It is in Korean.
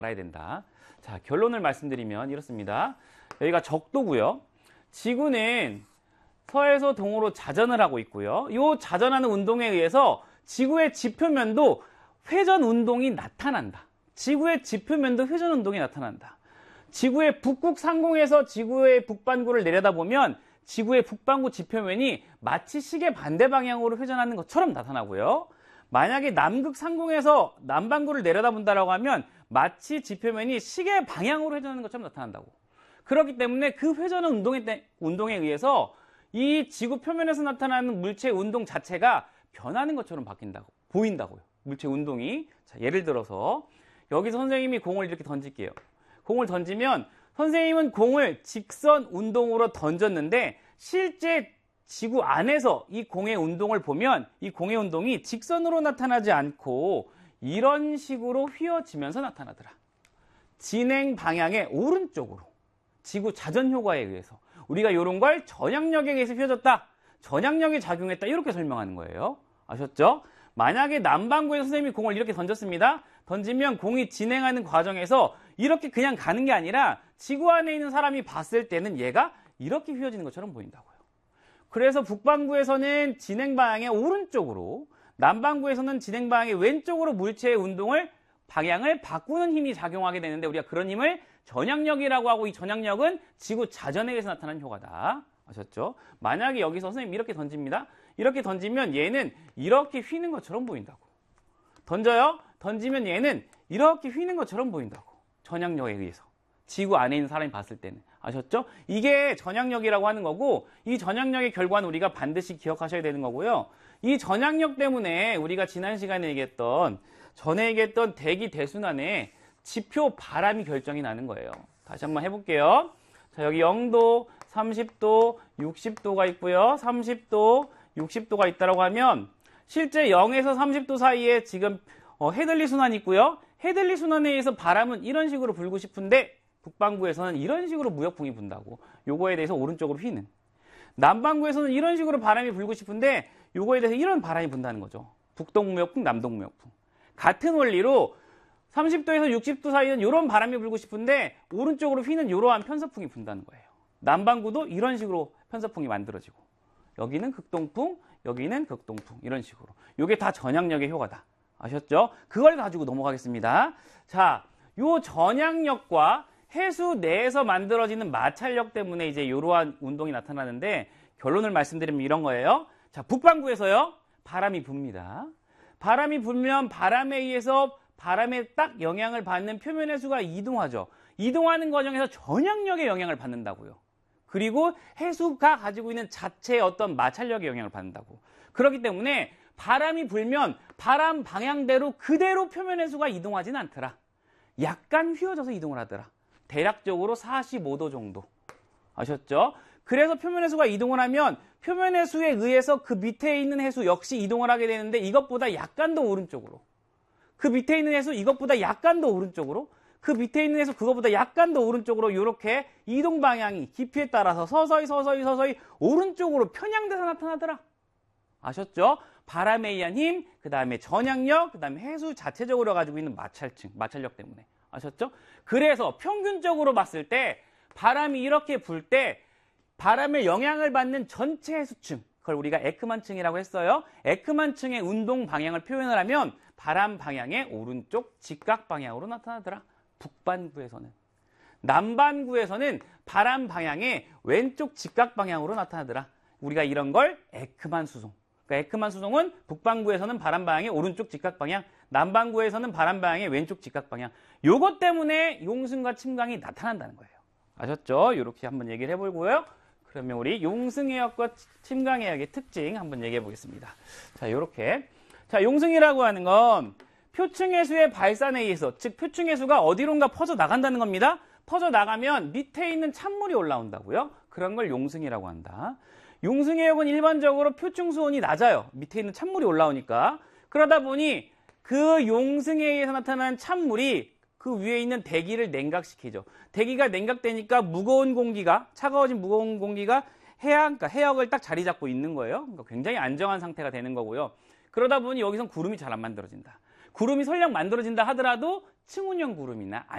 알아야 된다. 자, 결론을 말씀드리면 이렇습니다. 여기가 적도고요. 지구는 서에서 동으로 자전을 하고 있고요. 이 자전하는 운동에 의해서 지구의 지표면도 회전 운동이 나타난다. 지구의 지표면도 회전 운동이 나타난다. 지구의 북극 상공에서 지구의 북반구를 내려다보면 지구의 북반구 지표면이 마치 시계 반대 방향으로 회전하는 것처럼 나타나고요. 만약에 남극 상공에서 남반구를 내려다본다라고 하면 마치 지표면이 시계 방향으로 회전하는 것처럼 나타난다고. 그렇기 때문에 그 회전하는 운동에 의해서 이 지구 표면에서 나타나는 물체의 운동 자체가 변하는 것처럼 보인다고요. 물체 운동이. 자, 예를 들어서 여기서 선생님이 공을 이렇게 던질게요. 공을 던지면 선생님은 공을 직선 운동으로 던졌는데 실제 지구 안에서 이 공의 운동을 보면 이 공의 운동이 직선으로 나타나지 않고 이런 식으로 휘어지면서 나타나더라. 진행 방향의 오른쪽으로. 지구 자전 효과에 의해서. 우리가 이런 걸 전향력에 의해서 휘어졌다. 전향력이 작용했다. 이렇게 설명하는 거예요. 아셨죠? 만약에 남반구에서 선생님이 공을 이렇게 던졌습니다. 던지면 공이 진행하는 과정에서 이렇게 그냥 가는 게 아니라 지구 안에 있는 사람이 봤을 때는 얘가 이렇게 휘어지는 것처럼 보인다고요. 그래서 북반구에서는 진행 방향의 오른쪽으로, 남반구에서는 진행 방향의 왼쪽으로 물체의 방향을 바꾸는 힘이 작용하게 되는데 우리가 그런 힘을 전향력이라고 하고 이 전향력은 지구 자전에 의해서 나타나는 효과다. 아셨죠? 만약에 여기서 선생님 이렇게 던집니다. 이렇게 던지면 얘는 이렇게 휘는 것처럼 보인다고. 던져요? 던지면 얘는 이렇게 휘는 것처럼 보인다고. 전향력에 의해서. 지구 안에 있는 사람이 봤을 때는. 아셨죠? 이게 전향력이라고 하는 거고 이 전향력의 결과는 우리가 반드시 기억하셔야 되는 거고요. 이 전향력 때문에 우리가 지난 시간에 전에 얘기했던 대기 대순환의 지표 바람이 결정이 나는 거예요. 다시 한번 해볼게요. 자, 여기 0도, 30도, 60도가 있고요. 30도, 60도가 있다라고 하면 실제 0에서 30도 사이에 지금 헤들리 순환이 있고요. 헤들리 순환에 의해서 바람은 이런 식으로 불고 싶은데 북반구에서는 이런 식으로 무역풍이 분다고. 요거에 대해서 오른쪽으로 휘는. 남반구에서는 이런 식으로 바람이 불고 싶은데 요거에 대해서 이런 바람이 분다는 거죠. 북동무역풍, 남동무역풍. 같은 원리로 30도에서 60도 사이는 이런 바람이 불고 싶은데 오른쪽으로 휘는 이러한 편서풍이 분다는 거예요. 남반구도 이런 식으로 편서풍이 만들어지고 여기는 극동풍, 여기는 극동풍 이런 식으로. 이게 다 전향력의 효과다. 아셨죠? 그걸 가지고 넘어가겠습니다. 자, 요 전향력과 해수 내에서 만들어지는 마찰력 때문에 이제 이러한 운동이 나타나는데 결론을 말씀드리면 이런 거예요. 자, 북반구에서요. 바람이 붑니다. 바람이 불면 바람에 의해서 바람에 딱 영향을 받는 표면 해수가 이동하죠. 이동하는 과정에서 전향력의 영향을 받는다고요. 그리고 해수가 가지고 있는 자체의 어떤 마찰력의 영향을 받는다고. 그렇기 때문에 바람이 불면 바람 방향대로 그대로 표면 해수가 이동하지는 않더라. 약간 휘어져서 이동을 하더라. 대략적으로 45도 정도. 아셨죠? 그래서 표면 해수가 이동을 하면 표면 해수에 의해서 그 밑에 있는 해수 역시 이동을 하게 되는데 이것보다 약간 더 오른쪽으로. 그 밑에 있는 해수 이것보다 약간 더 오른쪽으로. 그 밑에 있는 해수 그것보다 약간 더 오른쪽으로 이렇게 이동 방향이 깊이에 따라서 서서히 오른쪽으로 편향돼서 나타나더라. 아셨죠? 바람에 의한 힘, 그 다음에 전향력, 그 다음에 해수 자체적으로 가지고 있는 마찰력 때문에. 아셨죠? 그래서 평균적으로 봤을 때 바람이 이렇게 불 때 바람의 영향을 받는 전체 해수층, 그걸 우리가 에크만층이라고 했어요. 에크만층의 운동 방향을 표현을 하면 바람 방향의 오른쪽 직각 방향으로 나타나더라. 북반구에서는. 남반구에서는 바람 방향의 왼쪽 직각 방향으로 나타나더라. 우리가 이런 걸 에크만 수송. 그러니까 에크만 수송은 북반구에서는 바람 방향의 오른쪽 직각 방향, 남반구에서는 바람 방향의 왼쪽 직각 방향. 요것 때문에 용승과 침강이 나타난다는 거예요. 아셨죠? 이렇게 한번 얘기를 해보고요. 그러면 우리 용승해역과 침강해역의 특징 한번 얘기해 보겠습니다. 자, 이렇게. 자, 용승이라고 하는 건 표층해수의 발산에 의해서, 즉 표층해수가 어디론가 퍼져 나간다는 겁니다. 퍼져 나가면 밑에 있는 찬물이 올라온다고요. 그런 걸 용승이라고 한다. 용승해역은 일반적으로 표층수온이 낮아요. 밑에 있는 찬물이 올라오니까. 그러다 보니 그 용승에 의해서 나타나는 찬물이 그 위에 있는 대기를 냉각시키죠. 대기가 냉각되니까 무거운 공기가, 차가워진 무거운 공기가 해역을 딱 자리 잡고 있는 거예요. 그러니까 굉장히 안정한 상태가 되는 거고요. 그러다 보니 여기선 구름이 잘 안 만들어진다. 구름이 설령 만들어진다 하더라도 층운형 구름이나